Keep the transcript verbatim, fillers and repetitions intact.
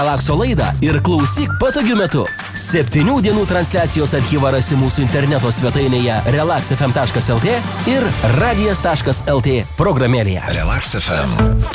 Relakso laidą ir klausyk patogiu metu. Septynių dienų transliacijos archyvą rasi mūsų interneto svetainėje relax f m taškas l t ir radijas taškas l t programėlėje. Relax F M.